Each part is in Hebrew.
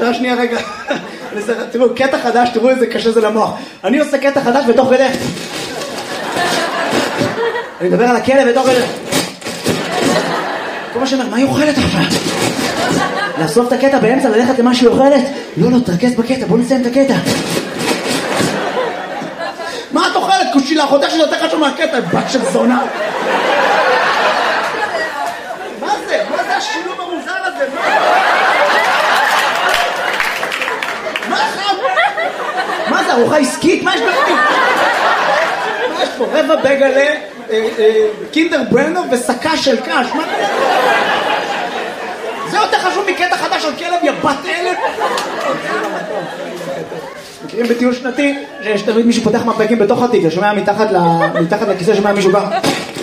שנייה רגע. תראו, קטע חדש, תראו איזה קשה זה למוח. אני עושה קטע חדש בתוך כדי. אני מדבר על הכלב בתוך כדי. כל מה שאומר, מה היא אוכלת עכשיו? לאסוף את הקטע באמצע, ללכת למה שהיא אוכלת? לא, תרכז בקטע, בוא נסיים את הקטע. מה את אוכלת? קושילה, חודש שזה יותר חשוב מהקטע, בת של זונה. מה זה? מה זה השילוב המוזר הזה? מה זה, ארוחה עסקית? מה יש בפנים? מה יש פה? רבע בגלה, קינדר ברנו וסקה של קש. מה? זה יותר חשוב מקטע חדש על כלב, יא בת אלף. מכירים בטיול שנתי שיש תמיד מישהו פותח מפקים בתוך התיק, שומע מתחת לכיסא, שומע מישהו בא.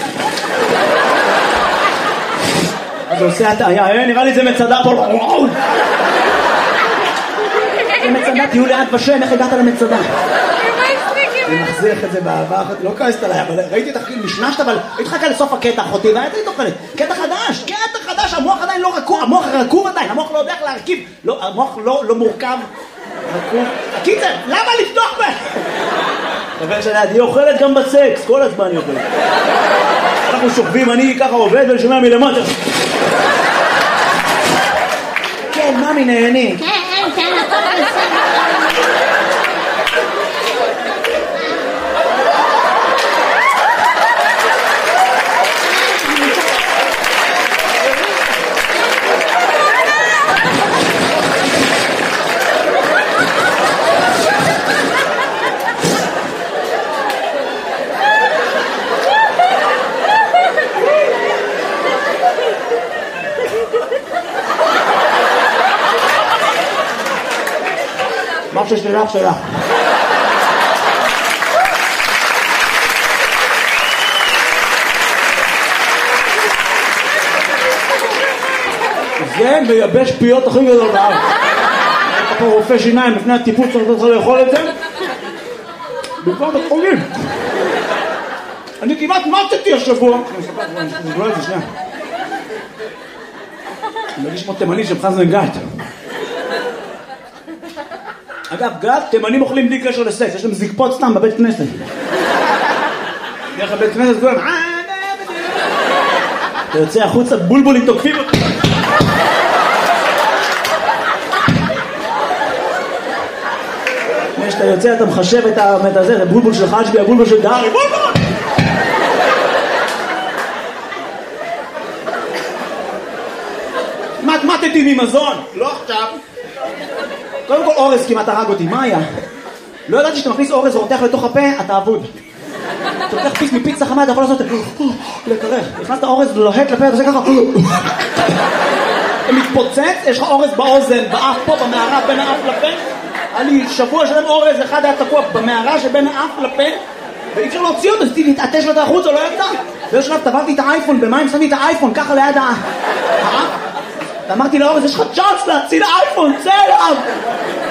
אז הוא עושה הטעיה, נראה לי זה מצדה פה. וואו! זה מצדה, תהיו לאט בשם, איך הגעת למצדה? אני מחזיח את זה באהבה, לא כעסת עליי, אבל ראיתי את הכי משנשת, אבל התחכה לסוף הקטע אחותי, והייתה לי תוכלת. קטע חדש, המוח עדיין לא רקוב, המוח רקוב עדיין, המוח לא יודע איך להרכיב, המוח לא מורכב, רקוב. הקיצר, למה לפתוח בהם? חבר שלי, היא אוכלת גם בסקס, כל הזמן היא אוכלת. אנחנו שוכבים, אני ככה עובד ולשומע מלמטה. כן, ממי נהני. כן, הכל בסדר. מה ששלך שלך. זה מייבש פיות הכי גדול בארץ. אתה פה רופא שיניים לפני הטיפול צריך לאכול את זה. במקום בית חולים. אני כמעט מתתי השבוע. אני לא את זה, שנייה. אני מרגיש כמו תימני של חזן גת. אגב, גת, תימנים אוכלים בלי קשר לסקס, יש להם זקפות סתם בבית כנסת. דרך הבית כנסת כולם, אתה יוצא החוצה, בולבולים תוקפים אותי. כשאתה יוצא אתה מחשב את הזה, זה בולבול של חשבי, הבולבול של דארי, בולבול! מתמטתי ממזון, לא עכשיו. קודם כל אורז כמעט הרג אותי, מה היה? לא ידעתי שאתה מכניס אורז ורותח לתוך הפה, אתה אבוד. אתה לוקח פיס מפיצה חמה, אתה יכול לעשות לקרח. נכנסת אורז לוהט לפה, אתה עושה ככה. אתה מתפוצץ, יש לך אורז באוזן, באף פה, במערה, בין האף לפה. היה לי שבוע שלם אורז, אחד היה תקוע במערה שבין האף לפה, ואי אפשר להוציא אותו, אז תתעטש לו את החוץ, או לא יצא. באיזשהו שלב טבעתי את האייפון במים, שמתי את האייפון ככה ליד האף. ואמרתי לאורז, יש לך צ'אנס להציל האייפון, צא אליו!